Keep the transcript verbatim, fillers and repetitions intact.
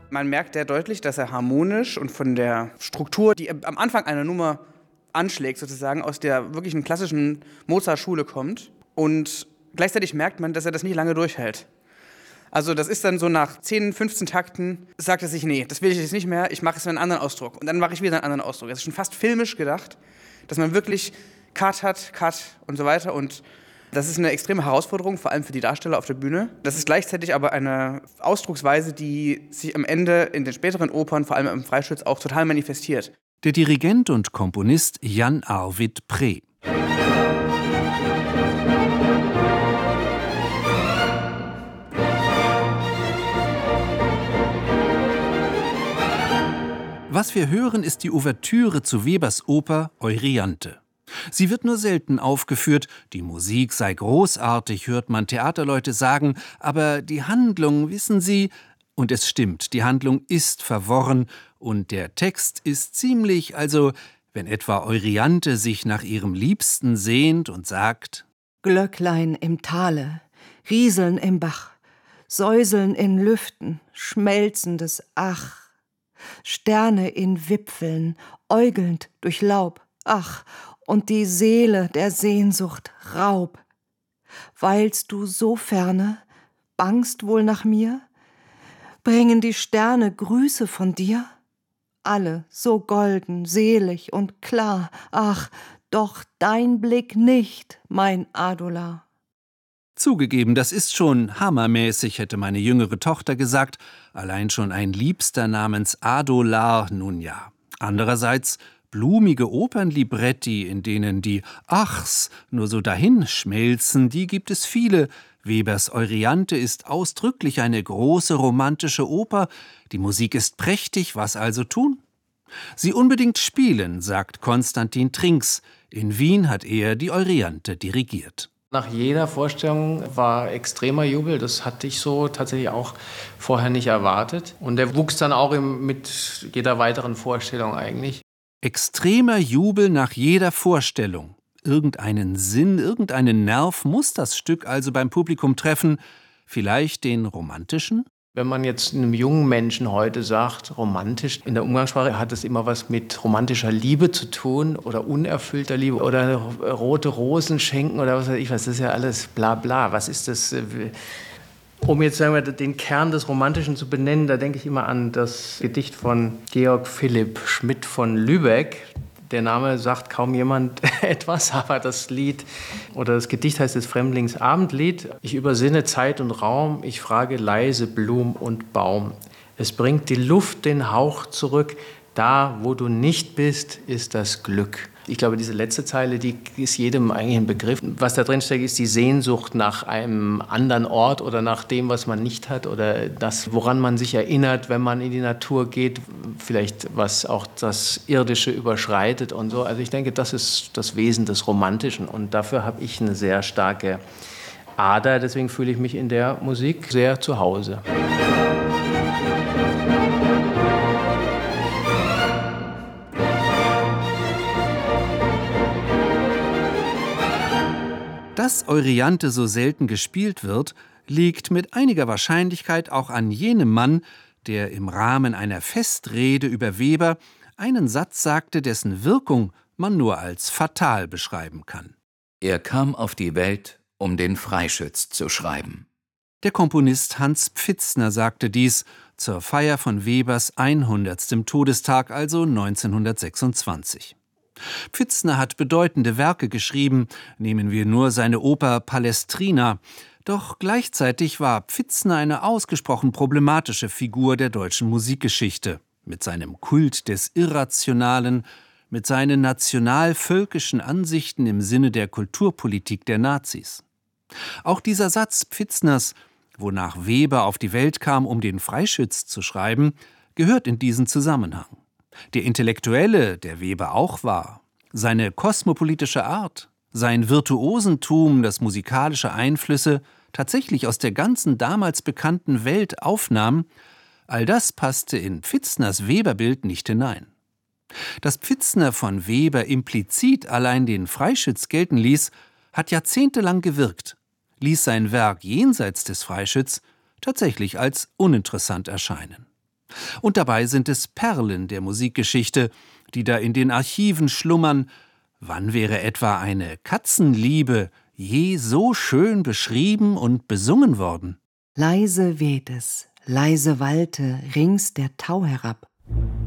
Man merkt sehr deutlich, dass er harmonisch und von der Struktur, die am Anfang einer Nummer anschlägt, sozusagen aus der wirklichen klassischen Mozart-Schule kommt. Und gleichzeitig merkt man, dass er das nicht lange durchhält. Also das ist dann so nach zehn, fünfzehn Takten, sagt er sich, nee, das will ich jetzt nicht mehr, ich mache es mit einem anderen Ausdruck. Und dann mache ich wieder einen anderen Ausdruck. Das ist schon fast filmisch gedacht, dass man wirklich Cut hat, Cut und so weiter. Und das ist eine extreme Herausforderung, vor allem für die Darsteller auf der Bühne. Das ist gleichzeitig aber eine Ausdrucksweise, die sich am Ende in den späteren Opern, vor allem im Freischütz, auch total manifestiert. Der Dirigent und Komponist Jan Arvid Preh. Was wir hören, ist die Ouvertüre zu Webers Oper Euryanthe. Sie wird nur selten aufgeführt, die Musik sei großartig, hört man Theaterleute sagen, aber die Handlung, wissen Sie, und es stimmt, die Handlung ist verworren und der Text ist ziemlich, also wenn etwa Euryanthe sich nach ihrem Liebsten sehnt und sagt: Glöcklein im Tale, Rieseln im Bach, Säuseln in Lüften, schmelzendes Ach, Sterne in Wipfeln, äugelnd durch Laub, ach, und die Seele der Sehnsucht Raub. Weilst du so ferne, bangst wohl nach mir? Bringen die Sterne Grüße von dir? Alle so golden, selig und klar, ach, doch dein Blick nicht, mein Adolar. Zugegeben, das ist schon hammermäßig, hätte meine jüngere Tochter gesagt. Allein schon ein Liebster namens Adolar, nun ja. Andererseits blumige Opernlibretti, in denen die Achs nur so dahin schmelzen, die gibt es viele. Webers Euryanthe ist ausdrücklich eine große romantische Oper. Die Musik ist prächtig, was also tun? Sie unbedingt spielen, sagt Konstantin Trinks. In Wien hat er die Euryanthe dirigiert. Nach jeder Vorstellung war extremer Jubel. Das hatte ich so tatsächlich auch vorher nicht erwartet. Und der wuchs dann auch im, mit jeder weiteren Vorstellung eigentlich. Extremer Jubel nach jeder Vorstellung. Irgendeinen Sinn, irgendeinen Nerv muss das Stück also beim Publikum treffen. Vielleicht den romantischen? Wenn man jetzt einem jungen Menschen heute sagt, romantisch, in der Umgangssprache hat es immer was mit romantischer Liebe zu tun oder unerfüllter Liebe oder rote Rosen schenken oder was weiß ich was. Das ist ja alles bla bla. Was ist das? Um jetzt sagen wir, den Kern des Romantischen zu benennen, da denke ich immer an das Gedicht von Georg Philipp Schmidt von Lübeck. Der Name sagt kaum jemand etwas, aber das Lied oder das Gedicht heißt das Fremdlingsabendlied. Ich übersinne Zeit und Raum, ich frage leise Blum und Baum. Es bringt die Luft den Hauch zurück, da wo du nicht bist, ist das Glück. Ich glaube, diese letzte Zeile, die ist jedem eigentlich ein Begriff. Was da drin steckt, ist die Sehnsucht nach einem anderen Ort oder nach dem, was man nicht hat oder das, woran man sich erinnert, wenn man in die Natur geht, vielleicht was auch das Irdische überschreitet und so. Also ich denke, das ist das Wesen des Romantischen und dafür habe ich eine sehr starke Ader. Deswegen fühle ich mich in der Musik sehr zu Hause. Dass Euryanthe so selten gespielt wird, liegt mit einiger Wahrscheinlichkeit auch an jenem Mann, der im Rahmen einer Festrede über Weber einen Satz sagte, dessen Wirkung man nur als fatal beschreiben kann. Er kam auf die Welt, um den Freischütz zu schreiben. Der Komponist Hans Pfitzner sagte dies zur Feier von Webers hundertstem Todestag, also neunzehnhundertsechsundzwanzig. Pfitzner hat bedeutende Werke geschrieben, nehmen wir nur seine Oper Palestrina. Doch gleichzeitig war Pfitzner eine ausgesprochen problematische Figur der deutschen Musikgeschichte. Mit seinem Kult des Irrationalen, mit seinen national-völkischen Ansichten im Sinne der Kulturpolitik der Nazis. Auch dieser Satz Pfitzners, wonach Weber auf die Welt kam, um den Freischütz zu schreiben, gehört in diesen Zusammenhang. Der Intellektuelle, der Weber auch war, seine kosmopolitische Art, sein Virtuosentum, das musikalische Einflüsse tatsächlich aus der ganzen damals bekannten Welt aufnahm, all das passte in Pfitzners Weberbild nicht hinein. Dass Pfitzner von Weber implizit allein den Freischütz gelten ließ, hat jahrzehntelang gewirkt, ließ sein Werk jenseits des Freischütz tatsächlich als uninteressant erscheinen. Und dabei sind es Perlen der Musikgeschichte, die da in den Archiven schlummern. Wann wäre etwa eine Katzenliebe je so schön beschrieben und besungen worden? Leise weht es, leise wallte rings der Tau herab.